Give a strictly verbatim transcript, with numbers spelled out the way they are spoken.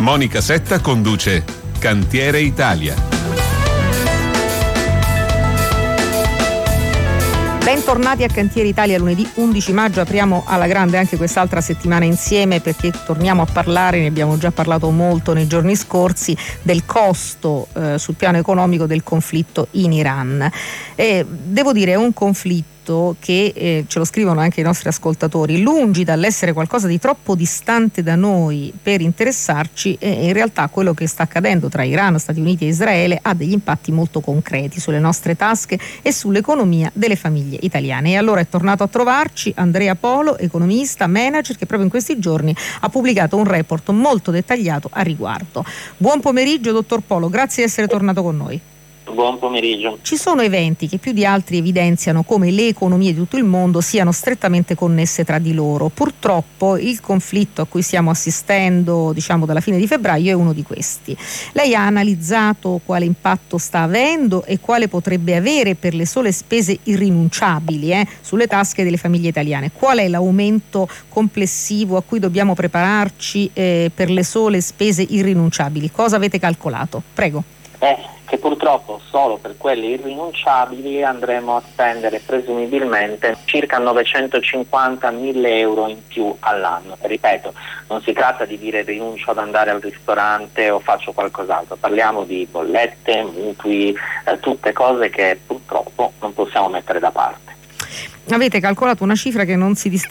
Monica Setta conduce Cantiere Italia. Bentornati a Cantiere Italia, lunedì undici maggio. Apriamo alla grande anche quest'altra settimana insieme, perché torniamo a parlare, ne abbiamo già parlato molto nei giorni scorsi, del costo eh, sul piano economico del conflitto in Iran. E devo dire, è un conflitto che, eh, ce lo scrivono anche i nostri ascoltatori, lungi dall'essere qualcosa di troppo distante da noi per interessarci, e in realtà quello che sta accadendo tra Iran, Stati Uniti e Israele ha degli impatti molto concreti sulle nostre tasche e sull'economia delle famiglie italiane. E allora è tornato a trovarci Andrea Polo, economista, manager, che proprio in questi giorni ha pubblicato un report molto dettagliato a riguardo. Buon pomeriggio, dottor Polo, grazie di essere tornato con noi. Buon pomeriggio. Ci sono eventi che più di altri evidenziano come le economie di tutto il mondo siano strettamente connesse tra di loro. Purtroppo il conflitto a cui stiamo assistendo, diciamo dalla fine di febbraio, è uno di questi. Lei ha analizzato quale impatto sta avendo e quale potrebbe avere per le sole spese irrinunciabili eh, sulle tasche delle famiglie italiane. Qual è l'aumento complessivo a cui dobbiamo prepararci eh, per le sole spese irrinunciabili? Cosa avete calcolato? Prego. Eh, che purtroppo solo per quelle irrinunciabili andremo a spendere presumibilmente circa novecentocinquanta mille euro in più all'anno. Ripeto, non si tratta di dire rinuncio ad andare al ristorante o faccio qualcos'altro, parliamo di bollette, mutui, eh, tutte cose che purtroppo non possiamo mettere da parte. Avete calcolato una cifra che non si